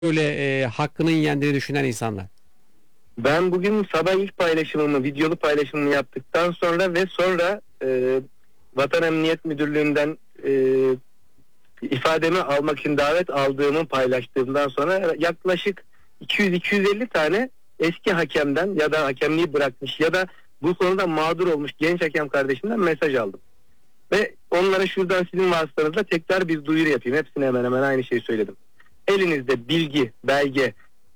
böyle hakkının yendiğini düşünen insanlar? Ben bugün sabah ilk paylaşımımı, videolu paylaşımımı yaptıktan sonra ve sonra Vatan Emniyet Müdürlüğü'nden ifademi almak için davet aldığımı paylaştığımdan sonra yaklaşık 200-250 tane eski hakemden ya da hakemliği bırakmış ya da bu konuda mağdur olmuş genç hakem kardeşimden mesaj aldım. Ve onlara şuradan sizin vasıtanızla tekrar bir duyuru yapayım. Hepsine hemen hemen aynı şeyi söyledim. Elinizde bilgi, belge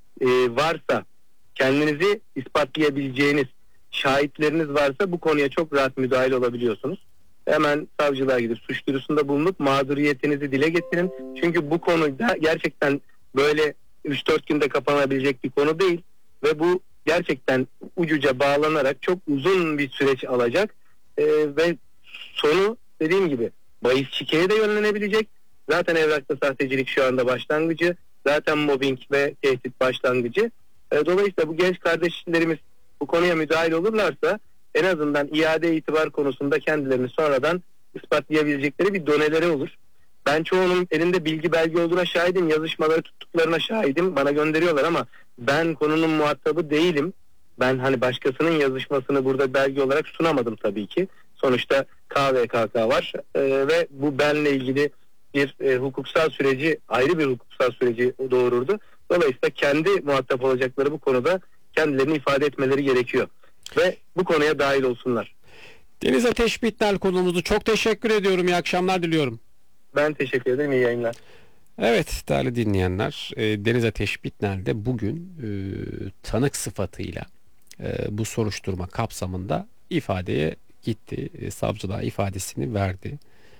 varsa, kendinizi ispatlayabileceğiniz şahitleriniz varsa bu konuya çok rahat müdahale olabiliyorsunuz. Hemen savcılığa gidip suç duyurusunda bulunup mağduriyetinizi dile getirin. Çünkü bu konu da gerçekten böyle 3-4 günde kapanabilecek bir konu değil. Ve bu gerçekten ucuca bağlanarak çok uzun bir süreç alacak. Ve sonu dediğim gibi bahis şikeye de yönlenebilecek. Zaten evrakta sahtecilik şu anda başlangıcı. Zaten mobbing ve tehdit başlangıcı. Dolayısıyla bu genç kardeşlerimiz bu konuya müdahil olurlarsa en azından iade itibar konusunda kendilerini sonradan ispatlayabilecekleri bir doneleri olur. Ben çoğunun elinde bilgi belge olduğuna şahidim. Yazışmaları tuttuklarına şahidim. Bana gönderiyorlar ama ben konunun muhatabı değilim. Ben hani başkasının yazışmasını burada belge olarak sunamadım tabii ki. Sonuçta KVKK var ve bu benle ilgili bir hukuksal süreci, ayrı bir hukuksal süreci doğururdu. Dolayısıyla kendi muhatap olacakları bu konuda kendilerini ifade etmeleri gerekiyor. Ve bu konuya dahil olsunlar. Deniz Ateş Bitnel konuğumuzu çok teşekkür ediyorum. İyi akşamlar diliyorum. Ben teşekkür ederim. İyi yayınlar. Evet değerli dinleyenler, Deniz Ateş Bitnel de bugün tanık sıfatıyla bu soruşturma kapsamında ifadeye gitti. Savcılığa ifadesini verdi.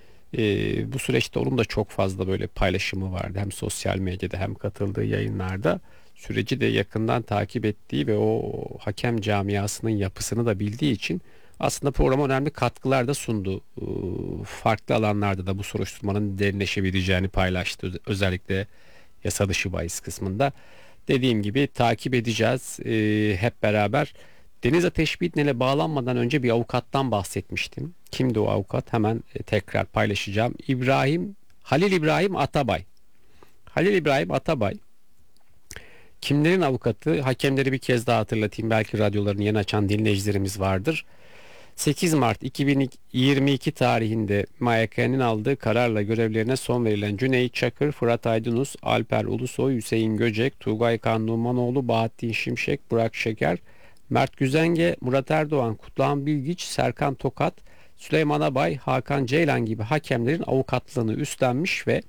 Bu süreçte onun da çok fazla böyle paylaşımı vardı. Hem sosyal medyada hem katıldığı yayınlarda süreci de yakından takip ettiği ve o hakem camiasının yapısını da bildiği için aslında programa önemli katkılar da sundu. Farklı alanlarda da bu soruşturmanın derinleşebileceğini paylaştı. Özellikle yasa dışı bahis kısmında. Dediğim gibi takip edeceğiz hep beraber. Deniz Ateş Bitnel'e bağlanmadan önce bir avukattan bahsetmiştim. Kimdi o avukat? Hemen tekrar paylaşacağım. Halil İbrahim Atabay. Halil İbrahim Atabay kimlerin avukatı? Hakemleri bir kez daha hatırlatayım. Belki radyolarını yeni açan dinleyicilerimiz vardır. 8 Mart 2022 tarihinde MYK'nin aldığı kararla görevlerine son verilen Cüneyt Çakır, Fırat Aydınus, Alper Ulusoy, Hüseyin Göcek, Tugay Kanlumanoğlu, Bahattin Şimşek, Burak Şeker, Mert Güzenge, Murat Erdoğan, Kutluhan Bilgiç, Serkan Tokat, Süleyman Abay, Hakan Ceylan gibi hakemlerin avukatlığını üstlenmiş ve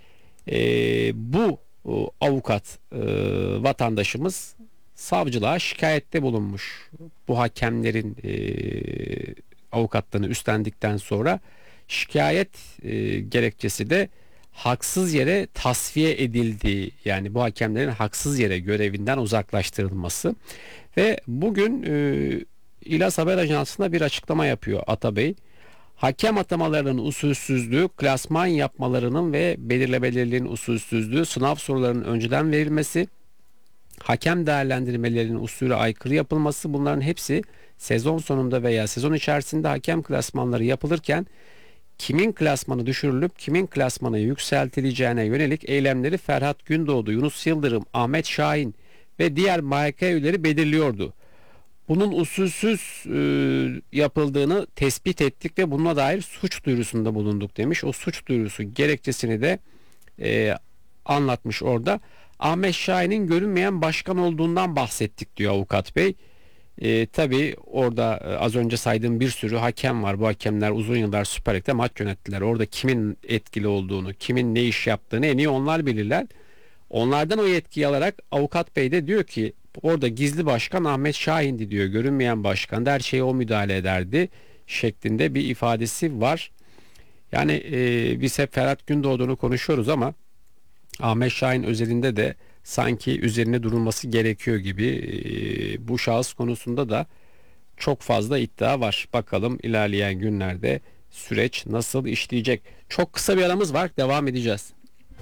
bu avukat vatandaşımız savcılığa şikayette bulunmuş. Bu hakemlerin avukatlığını üstlendikten sonra şikayet gerekçesi de haksız yere tasfiye edildiği, yani bu hakemlerin haksız yere görevinden uzaklaştırılması. Ve bugün İlas Haber Ajansı'na bir açıklama yapıyor Atabey. Hakem atamalarının usulsüzlüğü, klasman yapmalarının ve belirlemelerinin usulsüzlüğü, sınav sorularının önceden verilmesi, hakem değerlendirmelerinin usulü aykırı yapılması, bunların hepsi sezon sonunda veya sezon içerisinde hakem klasmanları yapılırken kimin klasmanı düşürülüp kimin klasmanı yükseltileceğine yönelik eylemleri Ferhat Gündoğdu, Yunus Yıldırım, Ahmet Şahin ve diğer MYK üyeleri belirliyordu. Bunun usulsüz yapıldığını tespit ettik ve bununla dair suç duyurusunda bulunduk demiş. O suç duyurusu gerekçesini de anlatmış orada. Ahmet Şahin'in görünmeyen başkan olduğundan bahsettik diyor avukat bey. Tabii orada az önce saydığım bir sürü hakem var. Bu hakemler uzun yıllar Süper Lig'de maç yönettiler. Orada kimin etkili olduğunu, kimin ne iş yaptığını en iyi onlar bilirler. Onlardan o yetkiyi alarak avukat bey de diyor ki orada gizli başkan Ahmet Şahin'di diyor. Görünmeyen başkan da her şeye o müdahale ederdi şeklinde bir ifadesi var. Yani biz hep Ferhat Gündoğdu'nu konuşuyoruz ama Ahmet Şahin özelinde de sanki üzerine durulması gerekiyor gibi. Bu şahıs konusunda da çok fazla iddia var. Bakalım ilerleyen günlerde süreç nasıl işleyecek. Çok kısa bir aramız var. Devam edeceğiz.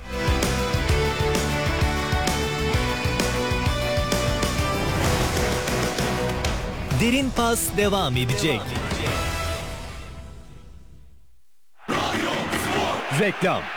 Derin Pas devam edecek. Reklam.